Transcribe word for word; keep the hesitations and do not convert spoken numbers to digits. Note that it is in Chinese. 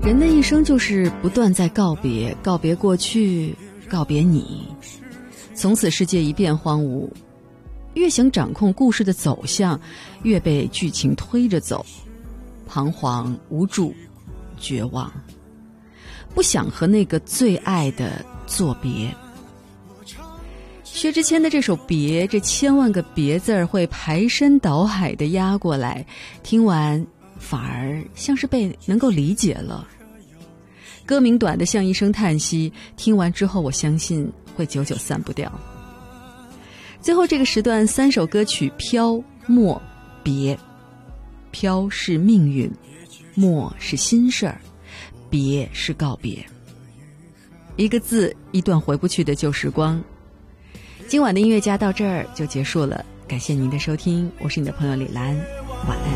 人的一生就是不断在告别，告别过去，告别你。从此世界一片荒芜，越想掌控故事的走向，越被剧情推着走，彷徨、无助、绝望，不想和那个最爱的作别。薛之谦的这首《别》，这千万个别字儿会排山倒海地压过来，听完反而像是被能够理解了。歌名短的像一声叹息，听完之后我相信会久久散不掉。最后这个时段三首歌曲，飘、默、别。飘是命运，默是心事儿，别是告别。一个字，一段回不去的旧时光。今晚的音乐家到这儿就结束了，感谢您的收听，我是你的朋友李兰，晚安。